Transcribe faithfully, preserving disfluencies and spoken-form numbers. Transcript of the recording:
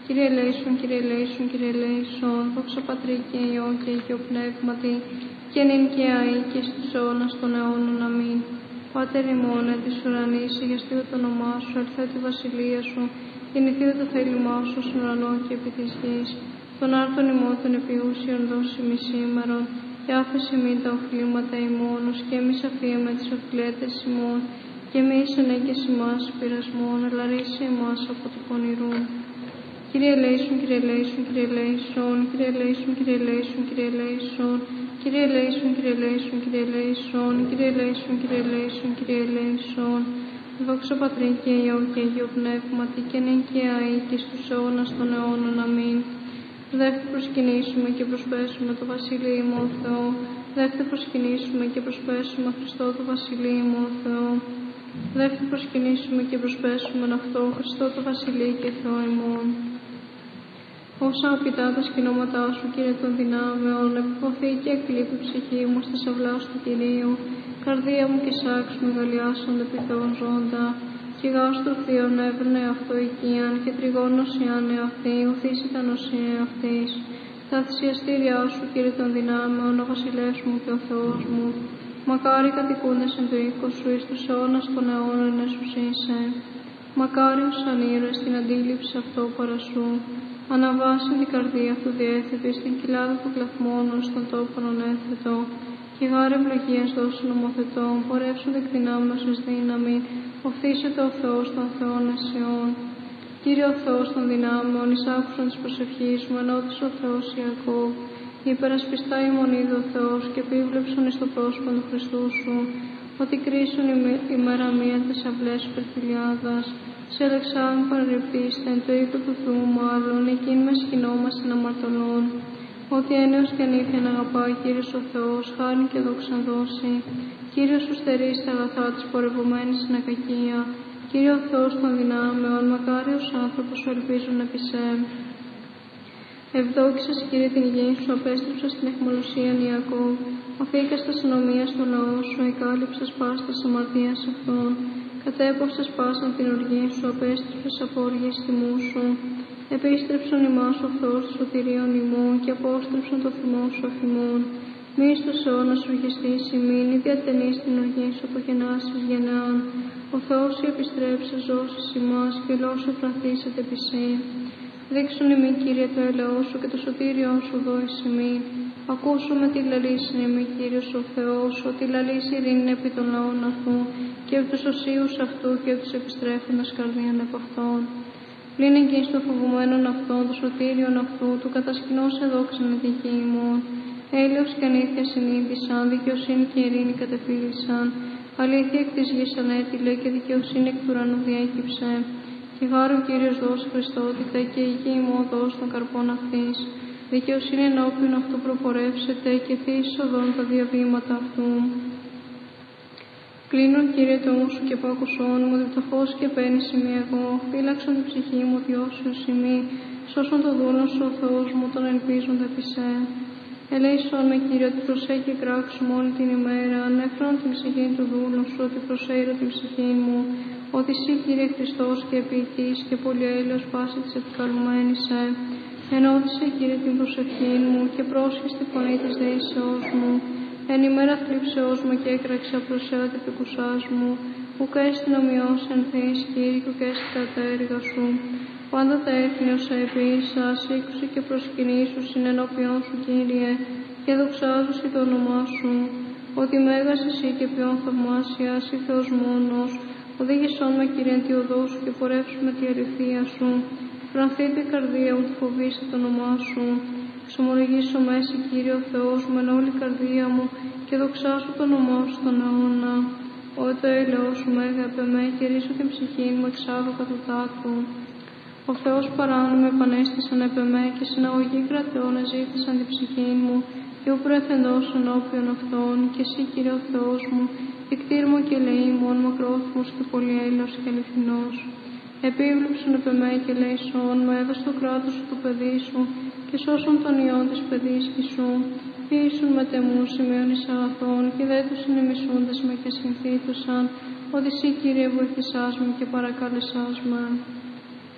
Κύριε ελέησον, Κύριε ελέησον, Κύριε ελέησον, δόξα Πατρί και Υιό και Αγίο Πνεύματι, και νυν και αεί και εις τους αιώνας των αιώνων. Αμήν. Πάτερ ημών εν της ουρανής, αγιαστείου το όνομά σου, ελθέ τη βασιλεία σου, γεννηθείου το θέλημά σου στον ουρανό και επί της γης. Τον άρτον ημών των επιούσιων δώσει μη σήμερον, και άφησε μη τα οχλήματα ημών, ως και εμείς αφίεμε τις οχλέτες ημών, και μη ενέγκες ημάς πειρασμών, αλλά ρίσε ημάς από του πονηρού. Κύριε ελέησον, Κύριε ελέησον, Κύριε ελέησον, Κύριε ελέησον, Κύριε ελέησον, Κύριε ελέησον, Κύριε ελέησον, Κύριε ελέησον, Κύριε ελέησον, Κύριε ελέησον, Κύριε ελέησον, Κύριε ελέησον. Δόξα Πατρί και Υιό και Αγίο Πνεύματι, και νυν και αεί και στους αιώνας των αιώνων. Αμήν. Δεύτε προσκυνήσουμε και προσπέσουμε το Βασιλείο ο Θεό. Δεύτε προσκυνήσουμε και προσπέσουμε Χριστό το Βασιλείο ο Θεό. Δεύτε προσκυνήσουμε και προσπέσουμε αυτό Χριστό το Βασιλείο και Θεό ημών. Όσα αγαπητά τα σκηνώματά σου, Κύριε των δυνάμεων, επιποθεί και εκλείπει η ψυχή μου στα σαυλάς του Κυρίου, καρδία μου και σάξ μεγαλιάσονται επί Θεόν ζώντα, και γάστρο θείον έβρνε αυτό οικίαν, και τριγώνος ιάν εαυτή, ουθείς ήταν οσία αυτής. Τα θυσιαστήριά σου, Κύριε των δυνάμεων, ο Βασιλεύς μου και ο Θεός μου, μακάρι κατοικούντες εν το οίκο σου, εις τους αιώνας των αιώνων εσουσίσε. Μακάριος σαν ήρωες την αντίληψη αυτό παρασού, αναβάσιν την καρδία του διέθετο, στην κοιλάδα του κλαθμόνου, στον τόπον ανέθετο, και γάρε ευλογίας δώσει νομοθετών, πορεύσουν δεκτυνάμενος εις δύναμη, οφθήσεται ο Θεός των Θεών Εσιών. Κύριε ο Θεός των δυνάμεων, εις άκουσαν της προσευχής μου, ενώτης ο Θεός Ιακώβ. Υπερασπιστά ημών είδε ο Θεός, και επίβλεψον εις το πρόσωπο του Χριστού σου, ότι κρίσουν ημέρα μία τις αυλές υπερφυλιάδας. Σε ελεξάμ παρρυπτήστε εν το οίκο του Θεού μάλλον, εκείνη με σκηνόμαστε αμαρτωλών. Ότι ένεος και ανήθιαν αγαπάει Κύριος ο Θεός, χάριν και δόξαν δώσει. Κύριος σου στερεί στα αγαθά της πορευομένης στην ακακία. Κύριε ο Θεός των δυνάμεων, μακάριος άνθρωπος σου ελπίζουν επί σε. Ευδόξας, Κύριε, την γη σου, απέστρεψα στην αιχμαλωσία Ιακώβ. Αφήκα στα συνομία στο λαό σου, εκάλυψα πάστα της αμαρτίας αυτών. Κατέπαυσες πάσαν την οργή σου, απέστρεψες από οργής τιμού σου. Επίστρεψον ημάς ο Θεός του σωτηρίων ημών, και απόστρεψον το θυμό σου αφημών. Μη στους αιώνας σου γεστείς ημίν, ή διατενείς την οργή σου από γεννάσης γενεάν. Ο Θεός σου επιστρέψε ζώσεις ημάς, και λόγω σου φραθήσετε επί σε. Δείξουν ημί, Κύριε, το έλεό σου και το σωτήριό σου δώσεις ημί. Ακούσουμε τη λαλήσιν ημί, Κύριος ο Θεός, ότι λαλήσει ειρήνη επί των λαών αυτού, και επί τους οσίους αυτού, και επί τους επιστρέφοντας καρδίαν επ' αυτών. Πλην εγγύης των φοβουμένων αυτών, το σωτήριον αυτού, του κατασκηνώς εδόξαν τη γη ημών. Έλεος και ανήθεια συνείδησαν, δικαιοσύνη και ειρήνη κατεφύλησαν. Αλήθεια εκ της γης ανέτειλε, και δικαιοσύνη εκ του ουρανού διέκυψε. Και γάρω ο Κύριος δώσει Χριστότητα, και η γη ημών δώσει των καρπών αυτής. Δικαιοσύνη ενώπιον αυτού προπορεύσετε, και θύσεις οδόν τα διαβήματα αυτού. Κλείνω, Κύριε, το νου σου και πάκουσόν μου, διπτωχώς και παίρνεις ημί εγώ. Φύλαξον την ψυχή μου, διώσεως ημί. Σώσον το δούλον σου, ο Θεός μου, τον ελπίζοντα επί σε. Ελέησον με, Κύριε, ότι προσέχει και κράξουμε όλη την ημέρα. Ανέφερον την ψυχή του δούλου σου, ότι προσέειρω την ψυχή μου. Ότι εσύ, Κύριε Χριστός, και ποιητής και πολυέλεος πάση της επικαλουμένης σε. Ενώτισε, Κύριε, την προσευχή μου, και πρόσχεσαι τη φωνή της δεήσεώς μου. Εν ημέρα θλίψεώς μου, και έκραξα προσέωτη επικουσάς μου, ουκ έστιν ομοιός εν θεής, Κύριε, ουκ έστιν τα έργα σου. Πάντα τα έθνη όσα επίησα, σήκουσε και προσκυνήσου συνενώπιον σου, Κύριε, και δοξάζουσι το όνομά σου. Ότι μέγας εσύ και ποιον θαυμάσιας, ή Θεός μόνος. Οδήγησόν με, Κύριε, εν τη οδό σου, και πορεύσουμε τη αληθεία σου. Φρανθείτε η καρδία μου, φοβήστε το όνομά σου. Ξομολογήσω μέση, Κύριε ο Θεός μου, εν όλη η καρδία μου, και δοξάσω το όνομά σου στον αιώνα. Ότι το έλεος σου μέγα επ' εμέ, και ρίσω την ψυχή μου εξάγω κατωτά του. Ο Θεός παράνομο επανέστησαν επ' εμέ, και συναγωγή κρατεών εζήτησαν την ψυχή μου, και ου προεθεντός ενώπιον αυτών, και εσύ, Κύριε ο Θεός μου, εκτήρμο και ελεήμων, μακρόθυμος και πολυέλεος και αληθινός. Επίβλεψον επ' εμέ και ελέησον μου, έδωσε το κράτος σου το παιδί σου, και σώσον τον ιόν της παιδίσκης σου. Ποιήσουν με τεμού σημείων εις αγαθών, και δε τους συνεμισούντες με και συνθήθουσαν, ότι εσύ, Κύριε, βοηθησάς με και παρακάλεσάς με.